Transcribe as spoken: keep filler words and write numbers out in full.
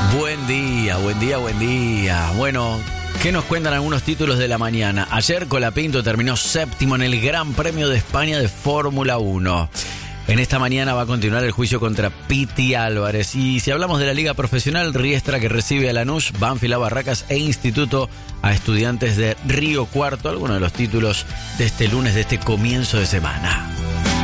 Buen día, buen día, buen día. Bueno, ¿qué nos cuentan algunos títulos de la mañana? Ayer Colapinto terminó séptimo en el Gran Premio de España de Fórmula uno. En esta mañana va a continuar el juicio contra Piti Álvarez. Y si hablamos de la Liga Profesional, Riestra que recibe a Lanús, Banfield a Barracas e Instituto a Estudiantes de Río Cuarto. Algunos de los títulos de este lunes, de este comienzo de semana.